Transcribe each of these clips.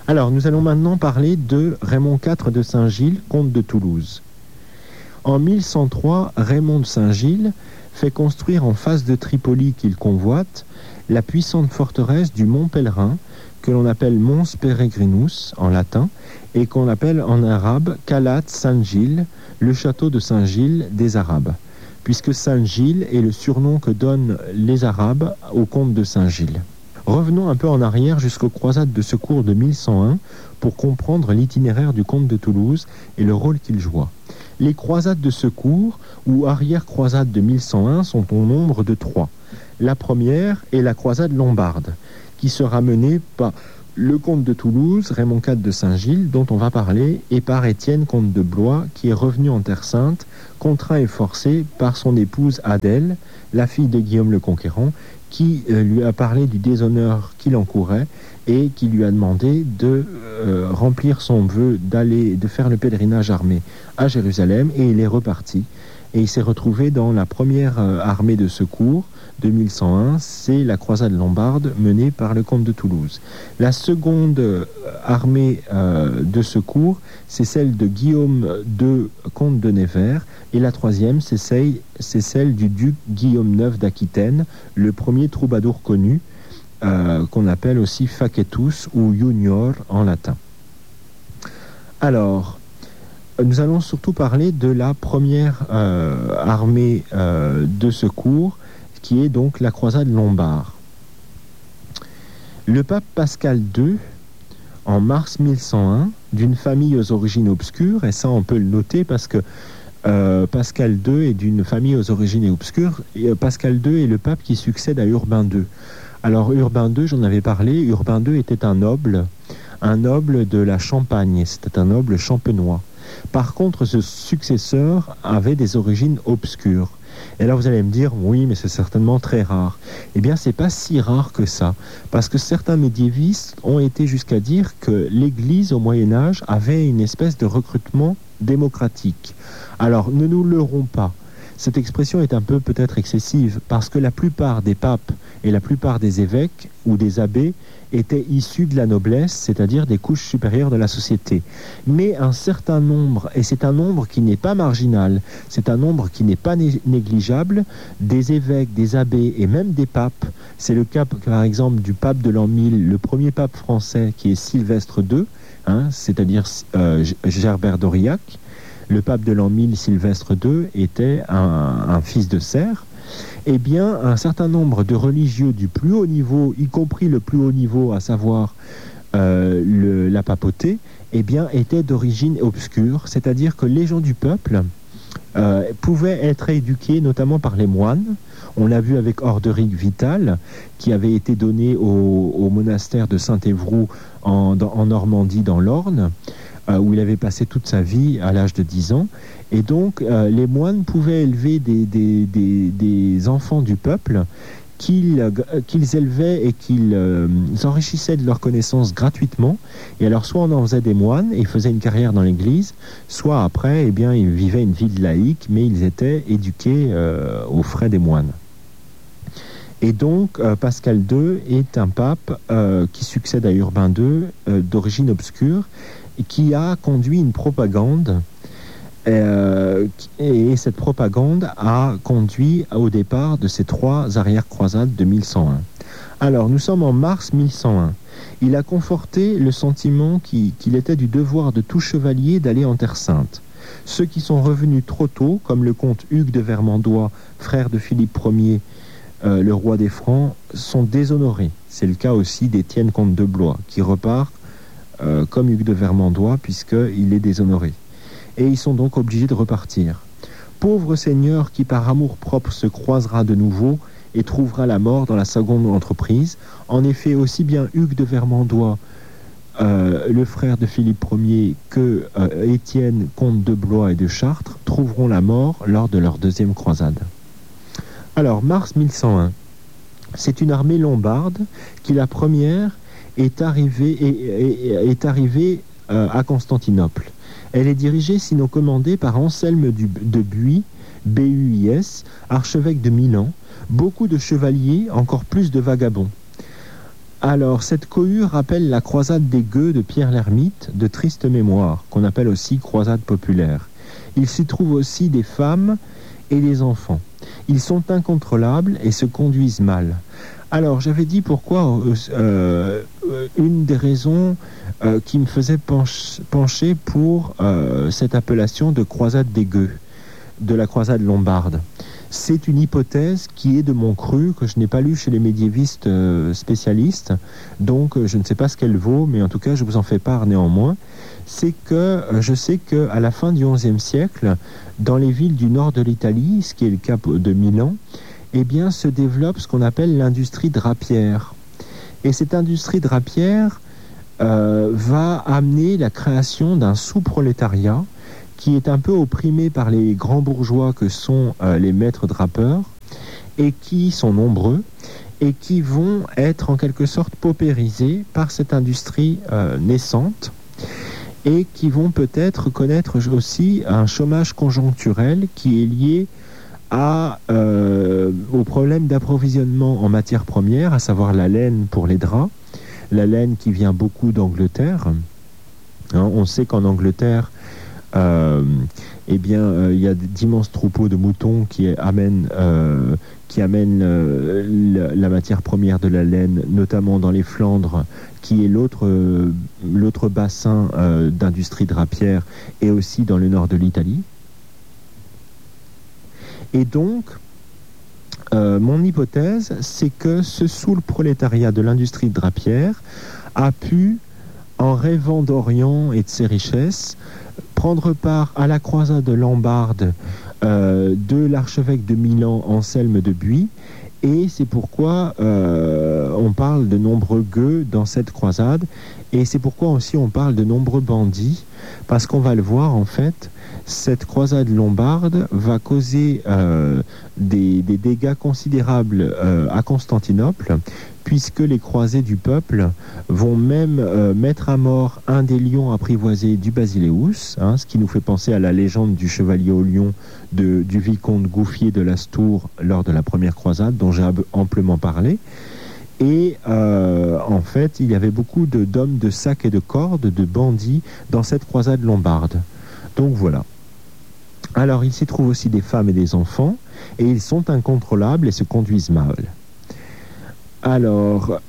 Alors, nous allons maintenant parler de Raymond IV de Saint-Gilles, comte de Toulouse. En 1103, Raymond de Saint-Gilles fait construire en face de Tripoli qu'il convoite la puissante forteresse du Mont Pèlerin, que l'on appelle Mons Peregrinus en latin, et qu'on appelle en arabe Kalat Saint-Gilles, le château de Saint-Gilles des Arabes, puisque Saint-Gilles est le surnom que donnent les Arabes au comte de Saint-Gilles. Revenons un peu en arrière jusqu'aux croisades de secours de 1101 pour comprendre l'itinéraire du comte de Toulouse et le rôle qu'il joua. Les croisades de secours ou arrière-croisades de 1101 sont au nombre de 3. La première est la croisade lombarde, qui sera menée par le comte de Toulouse, Raymond IV de Saint-Gilles, dont on va parler, et par Étienne, comte de Blois, qui est revenu en Terre Sainte, contraint et forcé par son épouse Adèle, la fille de Guillaume le Conquérant, qui lui a parlé du déshonneur qu'il encourait et qui lui a demandé de remplir son vœu de faire le pèlerinage armé à Jérusalem, et il est reparti. Et il s'est retrouvé dans la première armée de secours de 1101, c'est la croisade lombarde menée par le comte de Toulouse. La seconde armée de secours, c'est celle de Guillaume II, comte de Nevers, et la troisième, c'est celle du duc Guillaume IX d'Aquitaine, le premier troubadour connu, qu'on appelle aussi facetus ou junior en latin. Alors, nous allons surtout parler de la première armée de secours, qui est donc la croisade lombarde. Le pape Pascal II, en mars 1101, d'une famille aux origines obscures, et ça on peut le noter parce que Pascal II est d'une famille aux origines obscures, et Pascal II est le pape qui succède à Urbain II. Alors Urbain II, j'en avais parlé, Urbain II était un noble de la Champagne, c'était un noble champenois. Par contre, ce successeur avait des origines obscures. Et là, vous allez me dire, oui, mais c'est certainement très rare. Eh bien, c'est pas si rare que ça, parce que certains médiévistes ont été jusqu'à dire que l'Église, au Moyen-Âge, avait une espèce de recrutement démocratique. Alors, ne nous leurrons pas. Cette expression est un peu peut-être excessive, parce que la plupart des papes et la plupart des évêques ou des abbés étaient issus de la noblesse, c'est-à-dire des couches supérieures de la société. Mais un certain nombre, et c'est un nombre qui n'est pas marginal, c'est un nombre qui n'est pas négligeable, des évêques, des abbés et même des papes. C'est le cas, par exemple, du pape de l'an 1000, le premier pape français qui est Sylvestre II, c'est-à-dire Gerbert d'Aurillac. Le pape de l'an 1000, Sylvestre II, était un fils de serf. Eh bien, un certain nombre de religieux du plus haut niveau, y compris le plus haut niveau, à savoir la papauté, eh bien, étaient d'origine obscure, c'est-à-dire que les gens du peuple pouvaient être éduqués notamment par les moines. On l'a vu avec Orderic Vital, qui avait été donné au monastère de Saint-Évroult en Normandie, dans l'Orne, où il avait passé toute sa vie à l'âge de 10 ans. Et donc, les moines pouvaient élever des enfants du peuple qu'ils élevaient et qu'ils enrichissaient de leurs connaissances gratuitement. Et alors, soit on en faisait des moines et ils faisaient une carrière dans l'église, soit après, eh bien, ils vivaient une vie de laïque, mais ils étaient éduqués aux frais des moines. Et donc, Pascal II est un pape qui succède à Urbain II, d'origine obscure, et qui a conduit une propagande. Et cette propagande a conduit au départ de ces 3 arrière-croisades de 1101. Alors, nous sommes en mars 1101. Il a conforté le sentiment qu'il était du devoir de tout chevalier d'aller en Terre Sainte. Ceux qui sont revenus trop tôt, comme le comte Hugues de Vermandois, frère de Philippe Ier, le roi des Francs, sont déshonorés. C'est le cas aussi d'Étienne, comte de Blois, qui repart comme Hugues de Vermandois, puisqu'il est déshonoré. Et ils sont donc obligés de repartir. Pauvre seigneur qui par amour-propre se croisera de nouveau et trouvera la mort dans la seconde entreprise. En effet, aussi bien Hugues de Vermandois, le frère de Philippe Ier, que Étienne, comte de Blois et de Chartres, trouveront la mort lors de leur deuxième croisade. Alors, mars 1101, c'est une armée lombarde qui, la première, est arrivée à Constantinople. Elle est dirigée, sinon commandée, par Anselme de Buis, B-U-I-S, archevêque de Milan, beaucoup de chevaliers, encore plus de vagabonds. Alors, cette cohue rappelle la croisade des gueux de Pierre l'Ermite, de triste mémoire, qu'on appelle aussi croisade populaire. Il s'y trouve aussi des femmes et des enfants. Ils sont incontrôlables et se conduisent mal. Alors, j'avais dit pourquoi une des raisons qui me faisait pencher pour cette appellation de croisade des gueux, de la croisade lombarde. C'est une hypothèse qui est de mon cru, que je n'ai pas lu chez les médiévistes spécialistes, donc je ne sais pas ce qu'elle vaut, mais en tout cas je vous en fais part néanmoins. C'est que je sais qu'à la fin du XIe siècle, dans les villes du nord de l'Italie, ce qui est le cas de Milan, eh bien se développe ce qu'on appelle l'industrie drapière. Et cette industrie drapière va amener la création d'un sous-prolétariat qui est un peu opprimé par les grands bourgeois que sont les maîtres drapeurs, et qui sont nombreux, et qui vont être en quelque sorte paupérisés par cette industrie naissante, et qui vont peut-être connaître aussi un chômage conjoncturel qui est lié au problème d'approvisionnement en matières premières, à savoir la laine pour les draps, la laine qui vient beaucoup d'Angleterre. On sait qu'en Angleterre, il y a d'immenses troupeaux de moutons qui amènent la matière première de la laine, notamment dans les Flandres, qui est l'autre bassin d'industrie drapière, et aussi dans le nord de l'Italie. Et donc, mon hypothèse, c'est que ce sous-prolétariat de l'industrie drapière a pu, en rêvant d'Orient et de ses richesses, prendre part à la croisade lombarde de l'archevêque de Milan, Anselme de Buis, et c'est pourquoi on parle de nombreux gueux dans cette croisade, et c'est pourquoi aussi on parle de nombreux bandits, parce qu'on va le voir en fait, cette croisade lombarde va causer des dégâts considérables à Constantinople, puisque les croisés du peuple vont même mettre à mort un des lions apprivoisés du Basileus, ce qui nous fait penser à la légende du chevalier au lion du vicomte Gouffier de Lastour lors de la première croisade, dont j'ai amplement parlé. Et en fait, il y avait beaucoup d'hommes de sac et de cordes, de bandits, dans cette croisade lombarde. Donc voilà. Alors, il s'y trouve aussi des femmes et des enfants, et ils sont incontrôlables et se conduisent mal. Alors,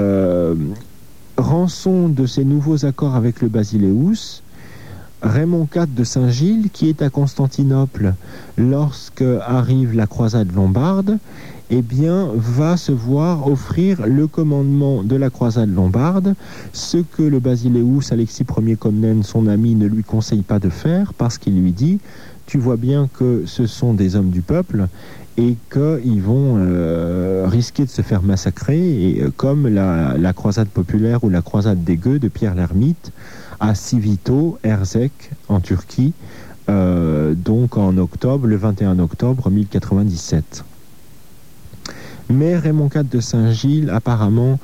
rançon de ces nouveaux accords avec le Basileus, Raymond IV de Saint-Gilles, qui est à Constantinople lorsque arrive la croisade lombarde, eh bien, va se voir offrir le commandement de la croisade lombarde, ce que le Basileus, Alexis Ier Comnène, son ami, ne lui conseille pas de faire, parce qu'il lui dit « Tu vois bien que ce sont des hommes du peuple, et qu'ils vont risquer de se faire massacrer, et comme la croisade populaire ou la croisade des gueux de Pierre l'Ermite à Civito, Erzek, en Turquie, donc en octobre, le 21 octobre 1097. Mais Raymond IV de Saint-Gilles, apparemment,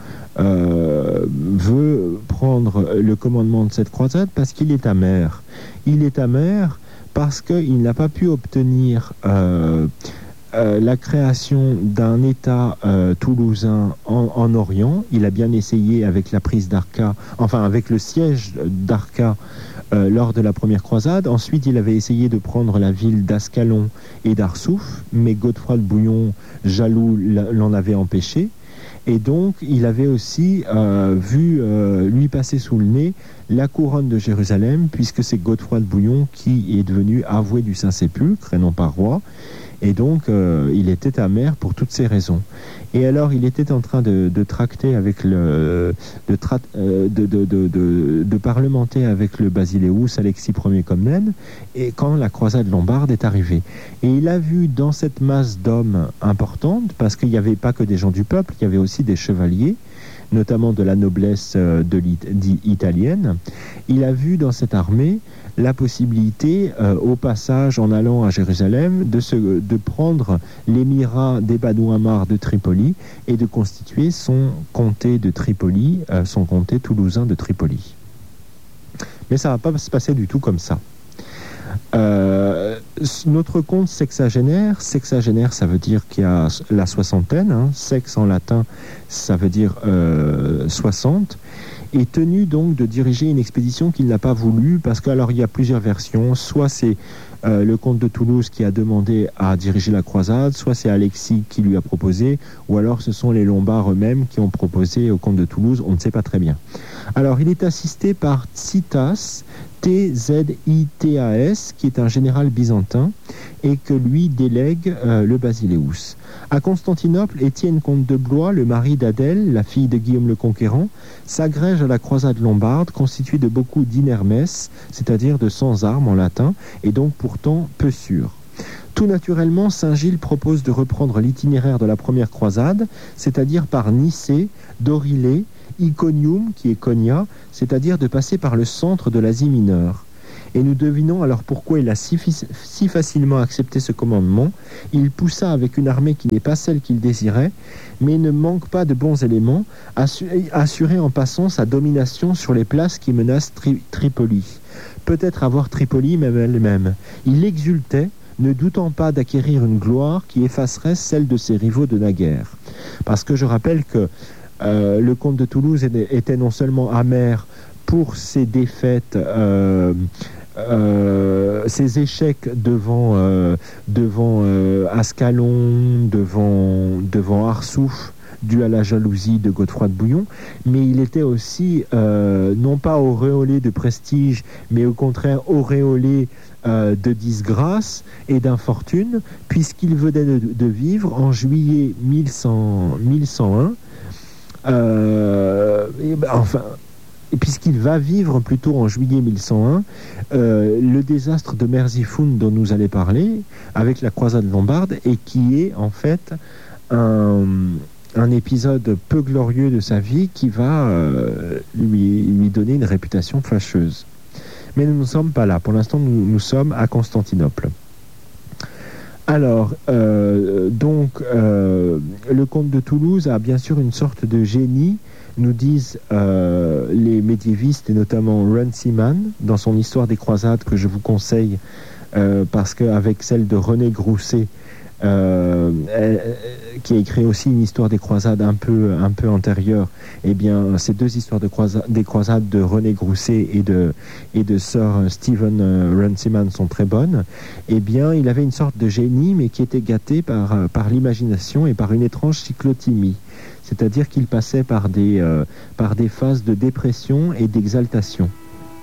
veut prendre le commandement de cette croisade parce qu'il est amer. Il est amer parce qu'il n'a pas pu obtenir la création d'un État toulousain en Orient. Il a bien essayé avec la prise d'Arca, enfin avec le siège d'Arca lors de la première croisade. Ensuite, il avait essayé de prendre la ville d'Ascalon et d'Arsouf, mais Godefroy de Bouillon, jaloux, l'en avait empêché. Et donc, il avait aussi vu lui passer sous le nez la couronne de Jérusalem, puisque c'est Godefroy de Bouillon qui est devenu avoué du Saint-Sépulcre et non pas roi. Et donc, il était amer pour toutes ces raisons. Et alors, il était en train de tracter avec de parlementer avec le Basileus, Alexis Ier Comnène, et quand la croisade lombarde est arrivée. Et il a vu dans cette masse d'hommes importante, parce qu'il n'y avait pas que des gens du peuple, il y avait aussi des chevaliers, notamment de la noblesse italienne, il a vu dans cette armée la possibilité, au passage en allant à Jérusalem, de prendre l'émirat des Banu Ammar de Tripoli et de constituer son comté de Tripoli, son comté toulousain de Tripoli. Mais ça ne va pas se passer du tout comme ça. Notre conte sexagénaire, ça veut dire qu'il y a la soixantaine, hein, sexe en latin, ça veut dire 60, est tenu donc de diriger une expédition qu'il n'a pas voulu, parce qu'il y a plusieurs versions, soit c'est le comte de Toulouse qui a demandé à diriger la croisade, soit c'est Alexis qui lui a proposé, ou alors ce sont les Lombards eux-mêmes qui ont proposé au comte de Toulouse, on ne sait pas très bien. Alors il est assisté par Tsitas, Tsitas, qui est un général byzantin, et que lui délègue le Basileus. À Constantinople, Étienne comte de Blois, le mari d'Adèle, la fille de Guillaume le Conquérant, s'agrège à la croisade lombarde, constituée de beaucoup d'inermes, c'est-à-dire de sans armes en latin, et donc pourtant peu sûre. Tout naturellement, Saint Gilles propose de reprendre l'itinéraire de la première croisade, c'est-à-dire par Nicée, Dorilée, Iconium, qui est Konya, c'est-à-dire de passer par le centre de l'Asie mineure. Et nous devinons alors pourquoi il a si facilement accepté ce commandement. Il poussa avec une armée qui n'est pas celle qu'il désirait, mais ne manque pas de bons éléments, assurer en passant sa domination sur les places qui menacent Tripoli. Peut-être avoir Tripoli même elle-même. Il exultait, ne doutant pas d'acquérir une gloire qui effacerait celle de ses rivaux de naguère. Parce que je rappelle que le comte de Toulouse était non seulement amer pour ses défaites, ses échecs devant Ascalon, devant Arsouf, dû à la jalousie de Godefroy de Bouillon, mais il était aussi non pas auréolé de prestige, mais au contraire auréolé de disgrâce et d'infortune, puisqu'il venait de vivre en juillet 1101, et puisqu'il va vivre plutôt en juillet 1101 le désastre de Merzifoun dont nous allons parler avec la croisade lombarde, et qui est en fait un épisode peu glorieux de sa vie qui va lui donner une réputation fâcheuse. Mais nous ne sommes pas là. Pour l'instant, nous sommes à Constantinople. Alors, le comte de Toulouse a bien sûr une sorte de génie, nous disent les médiévistes, et notamment Runciman, dans son Histoire des croisades, que je vous conseille, parce qu'avec celle de René Grousset, qui a écrit aussi une histoire des croisades un peu antérieure, eh bien ces deux histoires des croisades de René Grousset et de Sir Stephen Runciman sont très bonnes. Eh bien il avait une sorte de génie, mais qui était gâté par l'imagination et par une étrange cyclothymie, c'est-à-dire qu'il passait par des phases de dépression et d'exaltation.